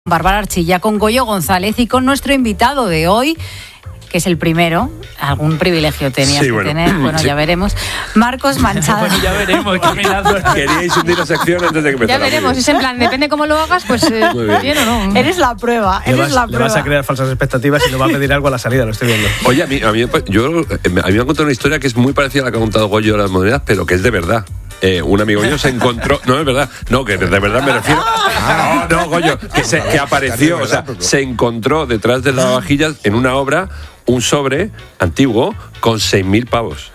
Bárbara Archilla, con Goyo González y con nuestro invitado de hoy, que es el primero. Algún privilegio tenías que tener. Bueno, sí. Ya veremos. Marcos Manchado. Bueno, ya veremos. Queríais hundir la sección antes de que empezara. Ya veremos. Es en plan, depende cómo lo hagas, pues bien o no. Eres la prueba. Le vas a crear falsas expectativas y le va a pedir algo a la salida, lo estoy viendo. Oye, a mí me han contado una historia que es muy parecida a la que ha contado Goyo de las monedas, pero que es de verdad. Un amigo mío se encontró, no es verdad, no, que de verdad me refiero, no, Goyo, que apareció, o sea, se encontró detrás de las vajillas en una obra un sobre antiguo con 6.000 pavos.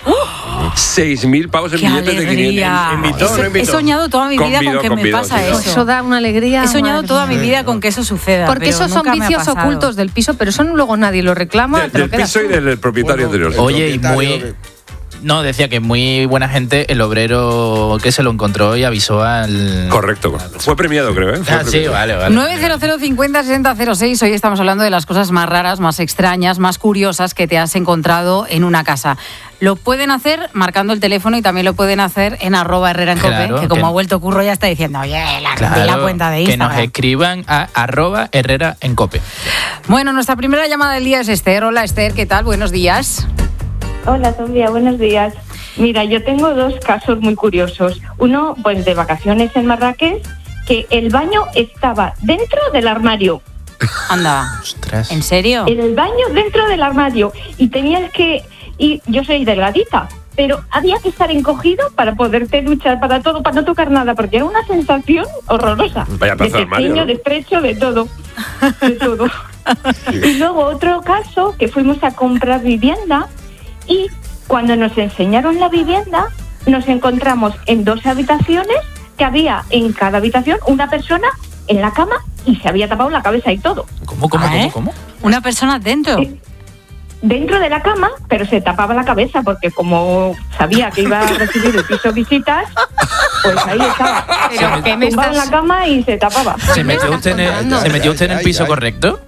6.000 pavos en billetes de 500. He soñado toda mi vida con que me pasa eso. Eso da una alegría. He soñado toda mi vida con que eso suceda. Porque esos son vicios ocultos del piso, pero eso luego nadie lo reclama. Del piso y del propietario anterior. Oye, y muy... No, decía que muy buena gente, el obrero que se lo encontró y avisó al... Correcto, fue premiado, creo, ¿eh? Sí, vale. 900 50 60 06. Hoy estamos hablando de las cosas más raras, más extrañas, más curiosas que te has encontrado en una casa. Lo pueden hacer marcando el teléfono y también lo pueden hacer en @Herrera en Cope, que como ha vuelto Curro ya está diciendo, oye, la cuenta de Instagram. Que nos escriban a @Herrera en Cope. Bueno, nuestra primera llamada del día es Esther. Hola, Esther, ¿qué tal? Buenos días. Hola, Sofía, buenos días. Mira, yo tengo dos casos muy curiosos. Uno, pues de vacaciones en Marrakech, que el baño estaba dentro del armario. Anda. Ostras. ¿En serio? En el baño dentro del armario. Y tenías que ir, yo soy delgadita, pero había que estar encogido para poderte duchar, para todo, para no tocar nada, porque era una sensación horrorosa. Vaya de pequeño, ¿no? De estrecho, de todo. De todo. Y luego otro caso, que fuimos a comprar vivienda. Y cuando nos enseñaron la vivienda, nos encontramos en 2 habitaciones, que había en cada habitación una persona en la cama y se había tapado la cabeza y todo. ¿Cómo? ¿Una persona dentro? Dentro de la cama, pero se tapaba la cabeza porque como sabía que iba a recibir el piso visitas, pues ahí estaba. Pero ¿qué me tumbaba en la cama y se tapaba. ¿Se metió usted en el piso correcto?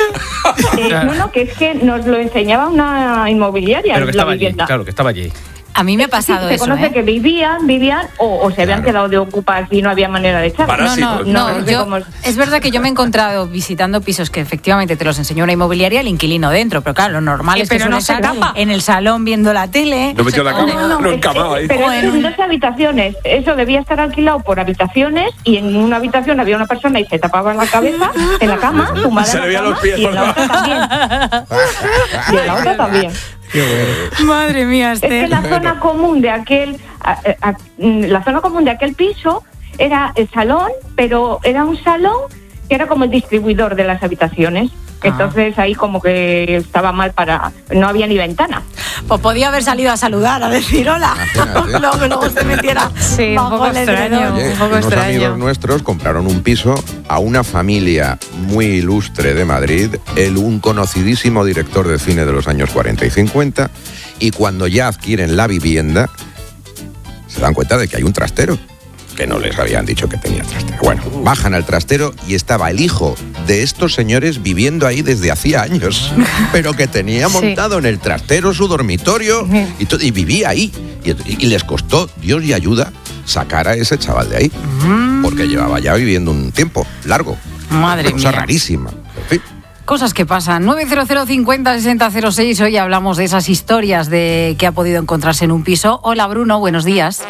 No, que es que nos lo enseñaba una inmobiliaria. Pero que estaba la vivienda. allí, claro, que estaba allí. A mí me ha pasado se eso. Se conoce que vivían o se habían quedado de ocupas y no había manera de echar. Es verdad que yo me he encontrado visitando pisos que efectivamente te los enseñó una inmobiliaria, el inquilino dentro, pero claro, lo normal es que suele estar en el salón viendo la tele. No metió la cama, no encamaba ahí. Pero en 2 habitaciones, eso debía estar alquilado por habitaciones y en una habitación había una persona y se tapaba la cabeza en la cama, tumbada se le veían los pies. Y en la otra también. Y en la otra también. Madre mía, Esther. Es que la zona común de aquel piso era el salón, pero era un salón que era como el distribuidor de las habitaciones. Entonces ahí como que estaba mal no había ni ventana. Pues podía haber salido a saludar, a decir hola. luego se metiera. Sí, un poco extraño. Unos amigos nuestros compraron un piso a una familia muy ilustre de Madrid, un conocidísimo director de cine de los años 40 y 50, y cuando ya adquieren la vivienda, se dan cuenta de que hay un trastero, que no les habían dicho que tenía trastero. Bueno, bajan al trastero y estaba el hijo de estos señores viviendo ahí desde hacía años, pero que tenía montado en el trastero su dormitorio y vivía ahí. Y les costó, Dios y ayuda, sacar a ese chaval de ahí, porque llevaba ya viviendo un tiempo largo. Madre mía. Cosa rarísima. En fin. Cosas que pasan. 900 50 60 06. Hoy hablamos de esas historias de que ha podido encontrarse en un piso. Hola, Bruno, buenos días.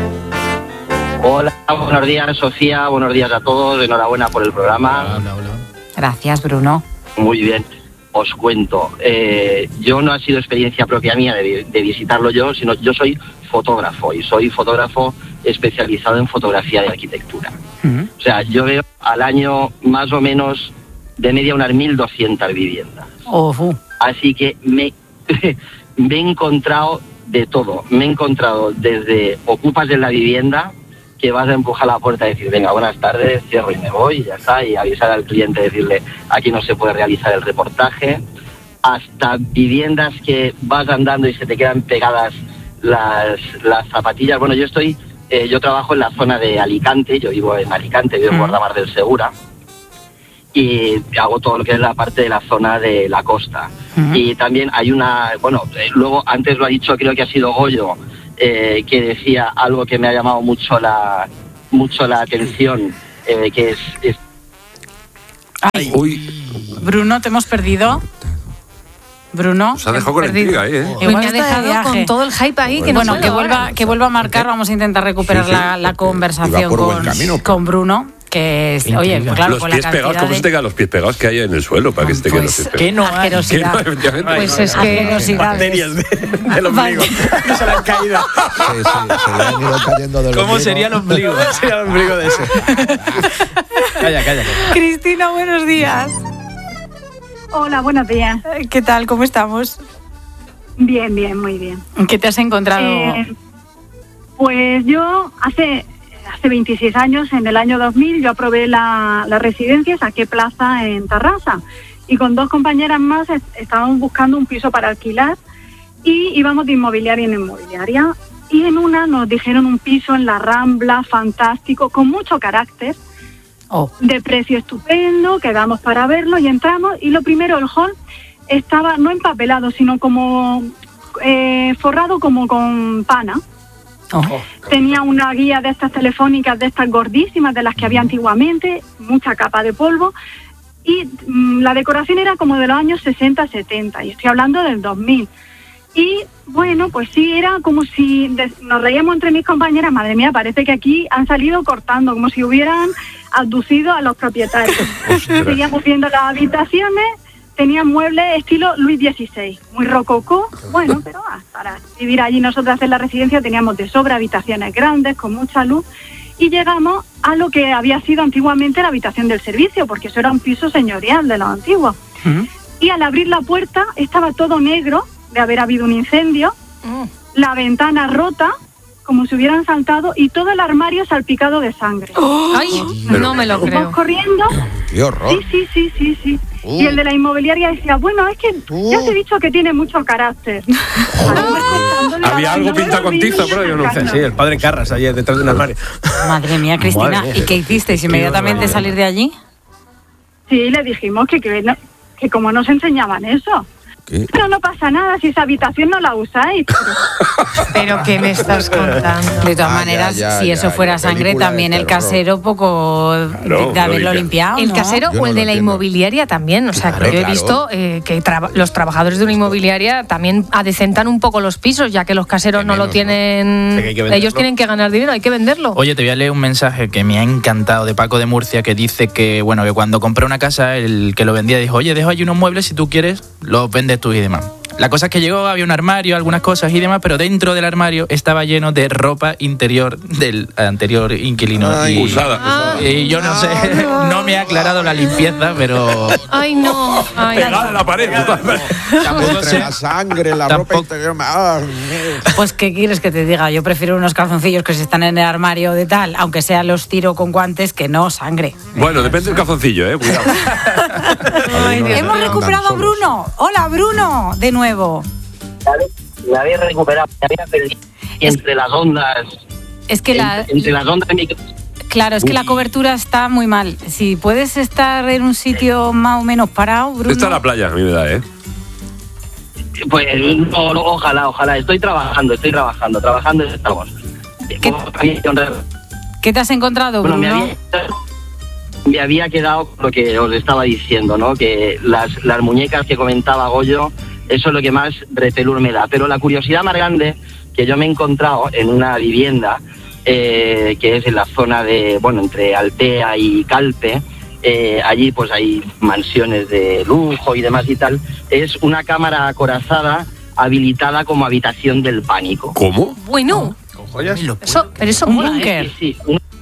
Hola, buenos días, Sofía, buenos días a todos, enhorabuena por el programa. Hola. Gracias, Bruno. Muy bien, os cuento. Yo no ha sido experiencia propia mía de visitarlo yo, sino yo soy fotógrafo y soy fotógrafo especializado en fotografía de arquitectura. O sea, yo veo al año más o menos de media unas 1.200 viviendas. Así que me he encontrado de todo. Me he encontrado desde ocupas de la vivienda, que vas a empujar la puerta y decir, venga, buenas tardes, cierro y me voy, y ya está, y avisar al cliente, decirle, aquí no se puede realizar el reportaje, hasta viviendas que vas andando y se te quedan pegadas las zapatillas. Bueno, yo trabajo en la zona de Alicante, yo vivo en Alicante, vivo en Guardamar del Segura, y hago todo lo que es la parte de la zona de la costa. Y también hay luego antes lo ha dicho, creo que ha sido Goyo, que decía algo que me ha llamado mucho la atención, que es Ay. Uy, Bruno, te hemos perdido. Bruno. se ha dejado con la intriga ahí, ¿eh? Uy, Igual me ha está de dejado viaje. con todo el hype ahí. Que Bueno, no que vuelva a marcar. Vamos a intentar recuperar Sí, sí. la conversación Iba por buen camino. con Bruno. Que es, oye, pues claro, Los con pies la pegados, cantidad ¿cómo se te quedan los pies pegados que hay en el suelo para que se te queden los pies Pues, pegados? ¿Qué no hay? asquerosidad. Que no, efectivamente. Pues es que asquerosidades. Bacterias del ombligo. Que se le han caído. Sí, se le han ido cayendo del ¿Cómo ombligo. sería el ombligo? Sería el ombligo de ese. Calla. Cristina, buenos días. Hola, buenos días. ¿Qué tal? ¿Cómo estamos? Bien, muy bien. ¿Qué te has encontrado? Pues yo hace 26 años, en el año 2000, yo aprobé la residencia, saqué plaza en Tarrasa y con 2 compañeras más estábamos buscando un piso para alquilar y íbamos de inmobiliaria en inmobiliaria y en una nos dijeron un piso en la Rambla, fantástico, con mucho carácter, de precio estupendo, quedamos para verlo y entramos y lo primero, el hall estaba no empapelado, sino como forrado como con pana. Tenía una guía de estas telefónicas, de estas gordísimas, de las que había antiguamente, mucha capa de polvo, y la decoración era como de los años 60-70, y estoy hablando del 2000. Y bueno, pues sí, era como si nos reíamos entre mis compañeras, madre mía, parece que aquí han salido cortando, como si hubieran abducido a los propietarios. Seguíamos viendo las habitaciones, tenían muebles estilo Luis XVI, muy rococó, bueno, pero para vivir allí nosotras en la residencia teníamos de sobra habitaciones grandes, con mucha luz, y llegamos a lo que había sido antiguamente la habitación del servicio, porque eso era un piso señorial de los antiguos. Y al abrir la puerta estaba todo negro, de haber habido un incendio, la ventana rota, como si hubieran saltado, y todo el armario salpicado de sangre. Ay, no me lo creo. Vamos corriendo. ¡Qué horror! Sí. Y el de la inmobiliaria decía, bueno, es que ya te he dicho que tiene mucho carácter. Había algo pintado con tiza, pero yo no sé. Sí, el padre Carras allí detrás de un armario. Madre mía, Cristina. Madre mía. ¿Y qué hicisteis? ¿Inmediatamente salir de allí? Sí, le dijimos que como nos enseñaban eso. ¿Qué? Pero no pasa nada, si esa habitación no la usáis. Pero ¿qué me estás contando? De todas maneras, si eso fuera sangre, película también de el terror. casero poco Claro, de haberlo lo limpiado, El ¿no? casero Yo o no el lo de la entiendo. inmobiliaria también. O sea, Claro, yo he claro. visto que los trabajadores de una inmobiliaria también adecentan un poco los pisos, ya que los caseros Que no lo menos, ¿no? tienen. Sí, que hay que venderlo. Ellos tienen que ganar dinero, hay que venderlo. Oye, te voy a leer un mensaje que me ha encantado de Paco de Murcia, que dice que, bueno, que cuando compré una casa, el que lo vendía dijo, oye, dejo allí unos muebles, si tú quieres, los vendes tú y demás. La cosa es que llegó, había un armario, algunas cosas y demás, pero dentro del armario estaba lleno de ropa interior del anterior inquilino. Ay, Usada. Y yo no sé, no me ha aclarado la limpieza, pero Ay, no. Ay, Pegada en la pared. tampoco Entre sé. la sangre, la Tampoco- ropa interior. ¡Ay! Pues, ¿qué quieres que te diga? Yo prefiero unos calzoncillos que si están en el armario de tal, aunque sea los tiro con guantes, que no sangre. Bueno, depende del calzoncillo, cuidado. Ay, Dios Hemos mío. recuperado a solos. Bruno. Hola, Bruno, de nuevo. Me había recuperado, me había perdido entre las ondas. Es que Entre las ondas de micro. claro, es que la cobertura está muy mal. Si puedes estar en un sitio más o menos parado, Bruno. Está en la playa, a mí me da, Pues no, ojalá. Estoy trabajando estamos. ¿Qué te has encontrado, Bueno, Bruno? me había quedado con lo que os estaba diciendo, ¿no? Que las muñecas que comentaba Goyo, eso es lo que más repelús me da. Pero la curiosidad más grande que yo me he encontrado en una vivienda, que es en la zona de, bueno, entre Altea y Calpe, allí pues hay mansiones de lujo y demás y tal, es una cámara acorazada habilitada como habitación del pánico. ¿Cómo? Bueno, ¿Con joyas? pero eso Un mola, ¿eh? búnker. Sí,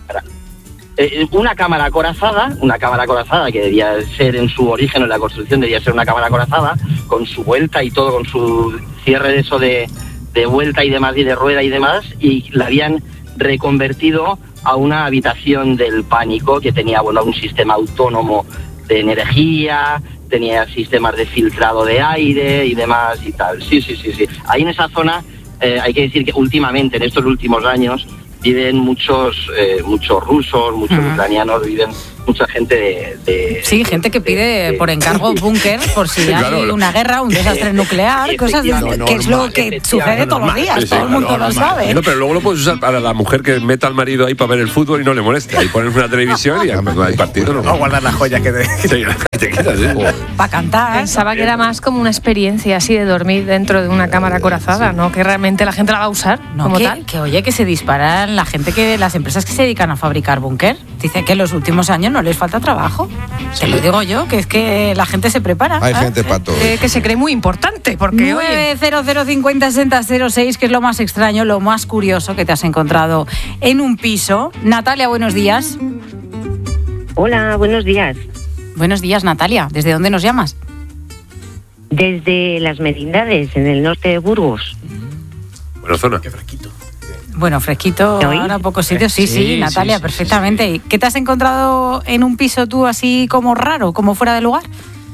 una cámara acorazada que debía ser en su origen, en la construcción debía ser una cámara acorazada, con su vuelta y todo, con su cierre de eso de vuelta y demás, y de rueda y demás, y la habían reconvertido a una habitación del pánico que tenía, bueno, un sistema autónomo de energía, tenía sistemas de filtrado de aire y demás y tal. Sí. Ahí en esa zona hay que decir que últimamente, en estos últimos años, viven muchos rusos, muchos ucranianos, viven mucha gente Sí, gente que pide por encargo búnker por si Claro, hay una guerra, un desastre nuclear, cosas de, que es lo que sucede todos los días, todo el mundo lo sabe. No, pero luego lo puedes usar para la mujer que meta al marido ahí para ver el fútbol y no le moleste. Ahí pones una televisión y hay partido. No guardar las joyas que te... Sí, te quitas, Para cantar. Pensaba que era más como una experiencia así de dormir dentro de una cámara acorazada, ¿no? Que realmente la gente la va a usar como tal. Que oye, que se disparan la gente las empresas que se dedican a fabricar búnker. Dice que en los últimos años no les falta trabajo. Te lo digo yo, que es que la gente se prepara. Hay gente para todo. Que se cree muy importante, porque oye, 900506006, que es lo más extraño, lo más curioso que te has encontrado en un piso. Natalia, buenos días. Hola, buenos días. Buenos días, Natalia. ¿Desde dónde nos llamas? Desde Las Merindades, en el norte de Burgos. Buena zona. Qué fresquito. Bueno, fresquito, ¿Me oís? ahora pocos sitios. Sí, Natalia, sí, perfectamente. sí. ¿Qué te has encontrado en un piso tú así como raro, como fuera de lugar?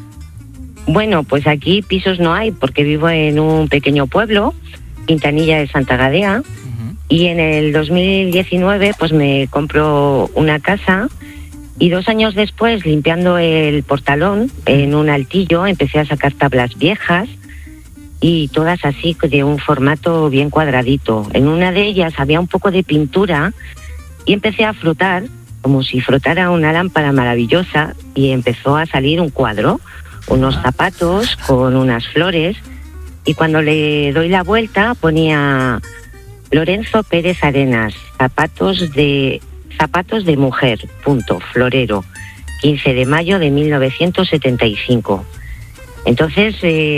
Bueno, pues aquí pisos no hay porque vivo en un pequeño pueblo, Quintanilla de Santa Gadea, y en el 2019 pues me compro una casa y 2 años después, limpiando el portalón en un altillo, empecé a sacar tablas viejas y todas así de un formato bien cuadradito. En una de ellas había un poco de pintura y empecé a frotar como si frotara una lámpara maravillosa y empezó a salir un cuadro, unos zapatos con unas flores, y cuando le doy la vuelta ponía Lorenzo Pérez Arenas, zapatos de mujer, punto, florero, 15 de mayo de 1975. Entonces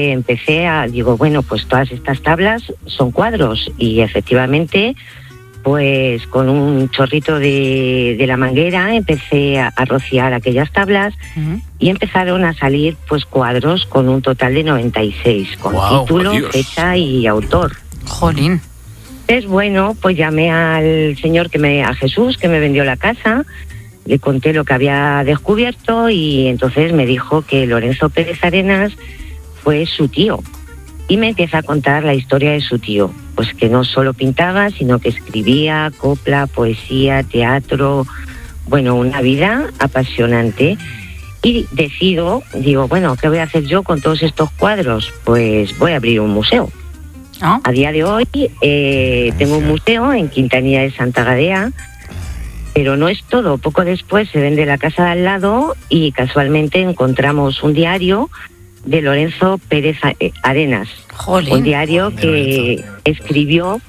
digo, bueno, pues todas estas tablas son cuadros, y efectivamente, pues con un chorrito de la manguera empecé a rociar aquellas tablas y empezaron a salir pues cuadros con un total de 96, con título, fecha y autor. Jolín. Es bueno, pues llamé al señor a Jesús, que me vendió la casa, le conté lo que había descubierto y entonces me dijo que Lorenzo Pérez Arenas fue su tío. Y me empieza a contar la historia de su tío, pues que no solo pintaba, sino que escribía copla, poesía, teatro, bueno, una vida apasionante. Y digo, bueno, ¿qué voy a hacer yo con todos estos cuadros? Pues voy a abrir un museo. ¿Ah? A día de hoy tengo un museo en Quintanilla de Santa Gadea, pero no es todo. Poco después se vende la casa de al lado y casualmente encontramos un diario de Lorenzo Pérez Arenas. Jolín. Un diario que escribió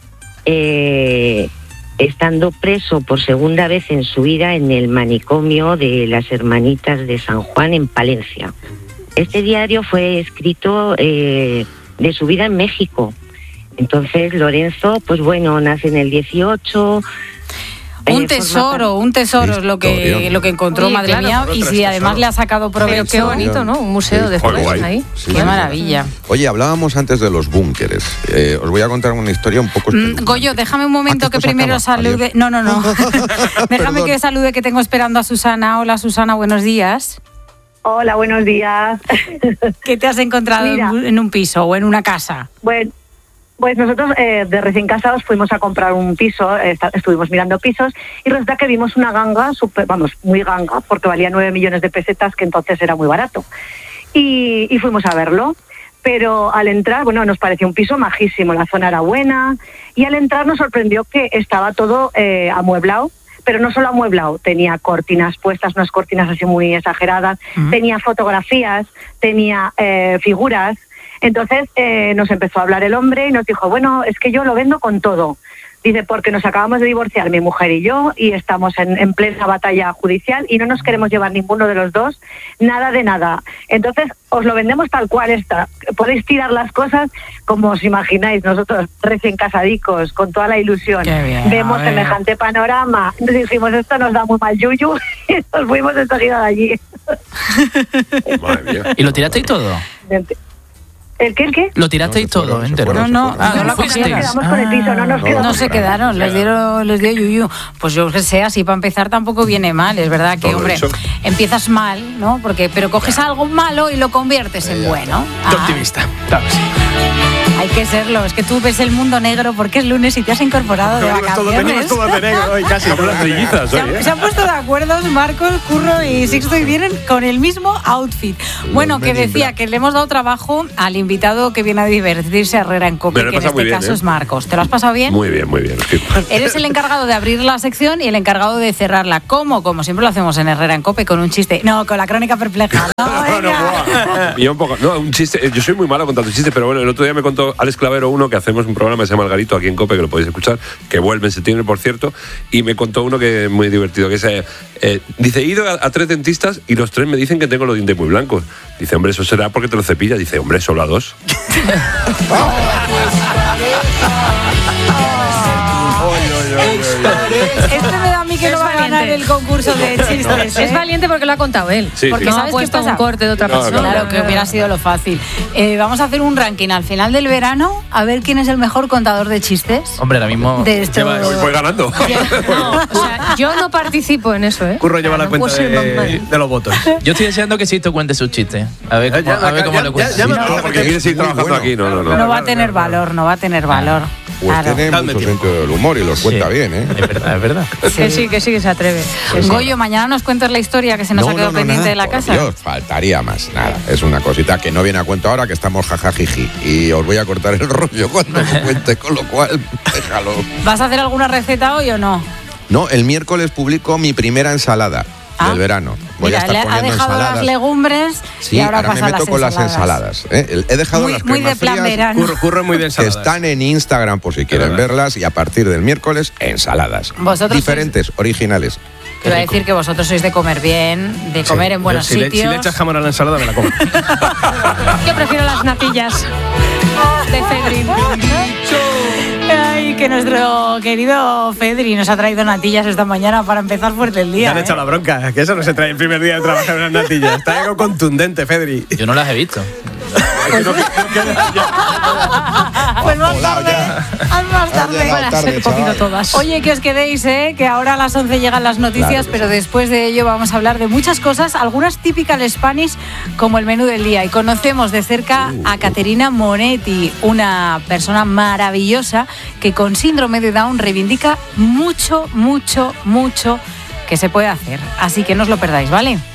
estando preso por segunda vez en su vida en el manicomio de las Hermanitas de San Juan en Palencia. Este diario fue escrito de su vida en México. Entonces Lorenzo, pues bueno, nace en el 18. Un tesoro es lo que encontró, Oye, madre claro, mía, y si además le ha sacado provecho. Pero qué bonito, ¿no? Un museo después ahí. Qué maravilla. Oye, hablábamos antes de los búnkeres. Os voy a contar una historia un poco espeluznante. Goyo, déjame un momento que esto se primero acaba. salude. Adiós. No. Déjame Perdón. que salude, que tengo esperando a Susana. Hola, Susana, buenos días. Hola, buenos días. ¿Qué te has encontrado Mira. en un piso o en una casa? Bueno, pues nosotros de recién casados fuimos a comprar un piso, estuvimos mirando pisos y resulta que vimos una ganga, muy ganga, porque valía 9 millones de pesetas, que entonces era muy barato. Y fuimos a verlo. Pero al entrar, bueno, nos pareció un piso majísimo, la zona era buena, y al entrar nos sorprendió que estaba todo amueblado, pero no solo amueblado, tenía cortinas puestas, unas cortinas así muy exageradas, tenía fotografías, tenía figuras. Entonces nos empezó a hablar el hombre y nos dijo, bueno, es que yo lo vendo con todo. Dice, porque nos acabamos de divorciar mi mujer y yo y estamos en plena batalla judicial y no nos queremos llevar ninguno de los dos, nada de nada. Entonces os lo vendemos tal cual está. Podéis tirar las cosas como os imagináis. Nosotros recién casadicos, con toda la ilusión, vemos semejante panorama. Nos dijimos, esto nos da muy mal yuyu y nos fuimos enseguida de allí. Madre mía. ¿Y lo tirasteis todo? ¿El qué? Lo tirasteis todo entero. No Nos quedamos con el piso, no nos quedamos. No se quedaron, les dio yuyu. Pues yo que sé, así para empezar tampoco viene mal, es verdad que, Todo hombre, hecho. empiezas mal, ¿no? Pero coges algo malo y lo conviertes en bueno. Qué optimista. Claro que sí. Hay que serlo, es que tú ves el mundo negro porque es lunes y te has incorporado de vacaciones. Todo de negro hoy, casi. Con las trillizas hoy, Se han puesto de acuerdo Marcos, Curro y Sixto y vienen con el mismo outfit. Bueno, que decía que le hemos dado trabajo al invitado que viene a divertirse a Herrera en Cope, que en este caso es Marcos. ¿Te lo has pasado bien? Muy bien, muy bien. Eres el encargado de abrir la sección y el encargado de cerrarla. ¿Cómo? Como siempre lo hacemos en Herrera en Cope, con un chiste. No, con la crónica perpleja. Yo un poco, no, un chiste. Yo soy muy malo contando chistes, pero bueno, el otro día me contó Alex Clavero uno que hacemos un programa que se llama Algarito aquí en Cope, que lo podéis escuchar, que vuelve en septiembre, por cierto, y me contó uno que es muy divertido, que es, dice, he ido a 3 dentistas y los 3 me dicen que tengo los dientes muy blancos. Dice, hombre, eso será porque te lo cepillas. Dice, hombre, solo a 2. Este me da a mí que no va a ganar el concurso de chistes. Es valiente porque lo ha contado él. Sí, porque sí. No ¿sabes ha puesto qué pasa? un corte de otra persona. Claro, que hubiera sido lo fácil. Vamos a hacer un ranking al final del verano a ver quién es el mejor contador de chistes. Hombre, ahora mismo De esto. Voy ganando. No, o sea, yo no participo en eso, ¿eh? Curro lleva la cuenta de los votos. yo estoy deseando que Sisto cuente sus chistes. A ver cómo lo cuenta. No, porque quiere seguir trabajando aquí. No va a tener valor, no va a tener valor. Pues Claro. tiene mucho sentido del humor y los cuenta bien, ¿eh? Es verdad, es verdad. Que sí que se atreve. Goyo, mañana nos cuentas la historia que se nos ha quedado pendiente nada, de la por casa. Dios, faltaría más, nada. Es una cosita que no viene a cuento ahora, que estamos jajajiji. Y os voy a cortar el rollo cuando lo cuente, con lo cual, déjalo. ¿Vas a hacer alguna receta hoy o no? No, el miércoles publico mi primera ensalada del verano. Voy a estar ha poniendo dejado ensaladas. las legumbres Sí, y ahora me pasa meto con las ensaladas. He dejado las Muy de cremas plan frías, verano. Curro muy de que ensaladas. están en Instagram por si quieren verlas, y a partir del miércoles, ensaladas. Vosotros diferentes, originales. Te iba a decir que vosotros sois de comer bien, de comer en buenos Si le sitios. echas jamón a la ensalada, me la como. Yo prefiero las natillas de Fedrin. Ay, que nuestro querido Fedri nos ha traído natillas esta mañana para empezar fuerte el Me día. han echado la bronca, que eso no se trae el primer día de trabajar en las natillas. Está algo contundente, Fedri. Yo no las he visto. Pues más tarde. Más tarde. Las he cogido todas. Oye, que os quedéis, que ahora a las 11 llegan las noticias, Claro que pero sí. después de ello vamos a hablar de muchas cosas, algunas típicas Spanish, como el menú del día. Y conocemos de cerca a Caterina Monetti, una persona maravillosa que con síndrome de Down reivindica mucho que se puede hacer. Así que no os lo perdáis, ¿vale?